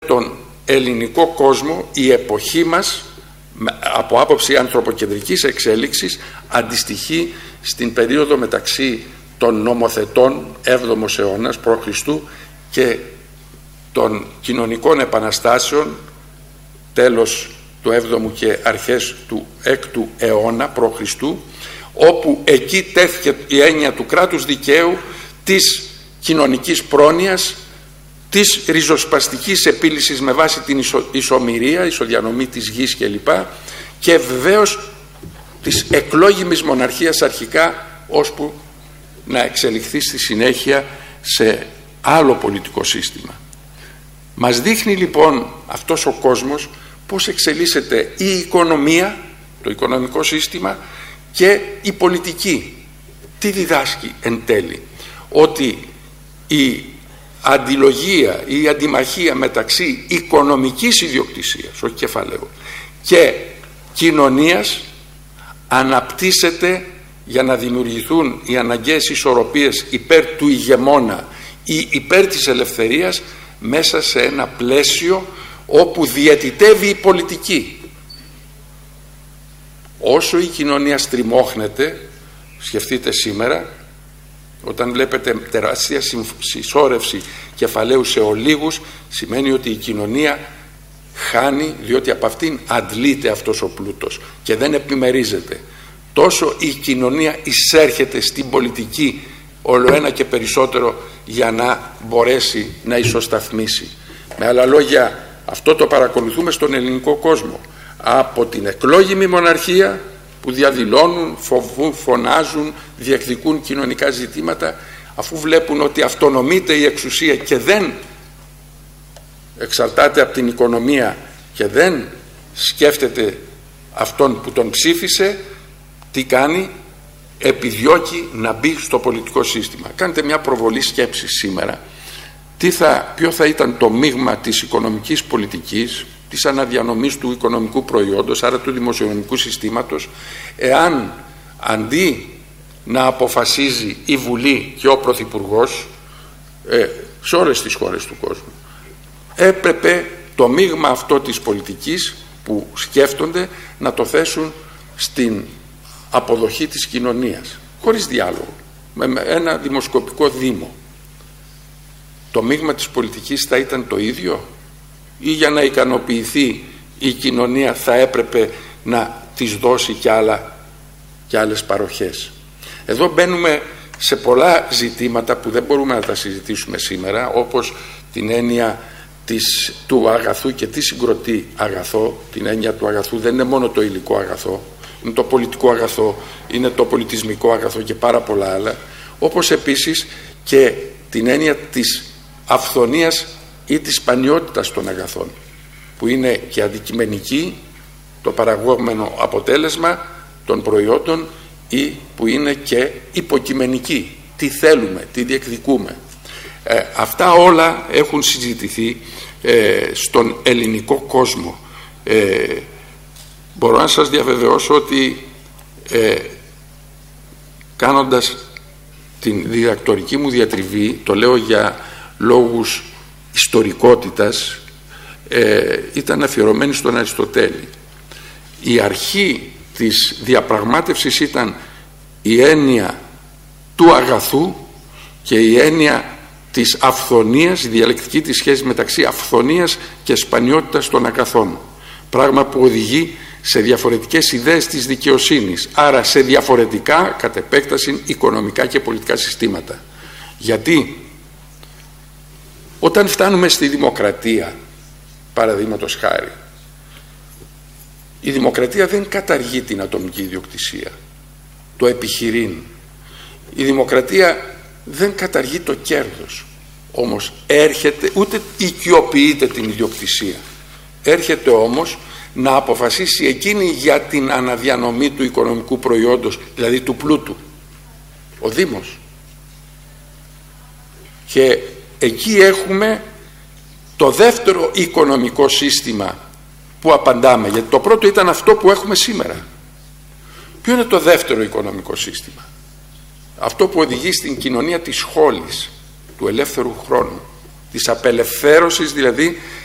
τον ελληνικό κόσμο η εποχή μας από άποψη ανθρωποκεντρικής εξέλιξης αντιστοιχεί στην περίοδο μεταξύ των νομοθετών 7ος αιώνας π.Χ. και των κοινωνικών επαναστάσεων τέλος του 7ου και αρχές του 6ου αιώνα π.Χ., όπου εκεί τέθηκε η έννοια του κράτους δικαίου, της κοινωνικής πρόνοιας, της ριζοσπαστικής επίλυσης με βάση την ισομοιρία, ισοδιανομή της γης κλπ. Και βεβαίως της εκλόγιμης μοναρχίας αρχικά, ώσπου να εξελιχθεί στη συνέχεια σε άλλο πολιτικό σύστημα. Μας δείχνει λοιπόν αυτός ο κόσμος πώς εξελίσσεται η οικονομία, το οικονομικό σύστημα, και η πολιτική. Τι διδάσκει εν τέλει? Ότι η αντιλογία ή η αντιμαχία μεταξύ οικονομικής ιδιοκτησίας, όχι κεφαλαίου, και κοινωνίας αναπτύσσεται για να δημιουργηθούν οι αναγκαίες ισορροπίες υπέρ του ηγεμόνα ή υπέρ της ελευθερίας μέσα σε ένα πλαίσιο όπου διαιτητεύει η πολιτική. Όσο η κοινωνία στριμώχνεται, σκεφτείτε σήμερα, όταν βλέπετε τεράστια συσσόρευση κεφαλαίου σε ολίγους, σημαίνει ότι η κοινωνία χάνει, διότι από αυτήν αντλείται αυτός ο πλούτος και δεν επιμερίζεται. Τόσο η κοινωνία εισέρχεται στην πολιτική όλο ένα και περισσότερο για να μπορέσει να ισοσταθμίσει. Με άλλα λόγια, αυτό το παρακολουθούμε στον ελληνικό κόσμο. Από την εκλόγιμη μοναρχία που διαδηλώνουν, φοβούν, φωνάζουν, διεκδικούν κοινωνικά ζητήματα, αφού βλέπουν ότι αυτονομείται η εξουσία και δεν εξαρτάται από την οικονομία και δεν σκέφτεται αυτόν που τον ψήφισε, τι κάνει? Επιδιώκει να μπει στο πολιτικό σύστημα. Κάντε μια προβολή σκέψης σήμερα. Ποιο θα ήταν το μείγμα της οικονομικής πολιτικής, της αναδιανομής του οικονομικού προϊόντος, άρα του δημοσιονομικού συστήματος, εάν αντί να αποφασίζει η Βουλή και ο Πρωθυπουργός σε όλες τις χώρες του κόσμου, έπρεπε το μείγμα αυτό της πολιτικής που σκέφτονται να το θέσουν στην αποδοχή της κοινωνίας, χωρίς διάλογο, με ένα δημοσκοπικό δήμο. Το μείγμα της πολιτικής θα ήταν το ίδιο, ή για να ικανοποιηθεί η κοινωνία θα έπρεπε να της δώσει και άλλες παροχές? Εδώ μπαίνουμε σε πολλά ζητήματα που δεν μπορούμε να τα συζητήσουμε σήμερα, όπως την έννοια του αγαθού και τι συγκροτεί αγαθό. Την έννοια του αγαθού δεν είναι μόνο το υλικό αγαθό, είναι το πολιτικό αγαθό, είναι το πολιτισμικό αγαθό και πάρα πολλά άλλα, όπως επίσης και την έννοια της αυθονίας ή της σπανιότητας των αγαθών, που είναι και αντικειμενική, το παραγόμενο αποτέλεσμα των προϊόντων, ή που είναι και υποκειμενική, τι θέλουμε, τι διεκδικούμε. Αυτά όλα έχουν συζητηθεί στον ελληνικό κόσμο. Μπορώ να σας διαβεβαιώσω ότι κάνοντας την διδακτορική μου διατριβή, το λέω για λόγους ιστορικότητας, ήταν αφιερωμένη στον Αριστοτέλη. Η αρχή της διαπραγμάτευσης ήταν η έννοια του αγαθού και η έννοια της αυθονίας, η διαλεκτική της σχέση μεταξύ αυθονίας και σπανιότητας των αγαθών, πράγμα που οδηγεί σε διαφορετικές ιδέες της δικαιοσύνης, άρα σε διαφορετικά κατ' επέκταση οικονομικά και πολιτικά συστήματα. Γιατί όταν φτάνουμε στη δημοκρατία, παραδείγματος χάρη, η δημοκρατία δεν καταργεί την ατομική ιδιοκτησία, το επιχειρήν. Η δημοκρατία δεν καταργεί το κέρδος, όμως έρχεται, ούτε οικειοποιείται την ιδιοκτησία, έρχεται όμως να αποφασίσει εκείνη για την αναδιανομή του οικονομικού προϊόντος, δηλαδή του πλούτου, ο Δήμος. Και εκεί έχουμε το δεύτερο οικονομικό σύστημα που απαντάμε, γιατί το πρώτο ήταν αυτό που έχουμε σήμερα. Ποιο είναι το δεύτερο οικονομικό σύστημα? Αυτό που οδηγεί στην κοινωνία της χόλης, του ελεύθερου χρόνου, της απελευθέρωσης δηλαδή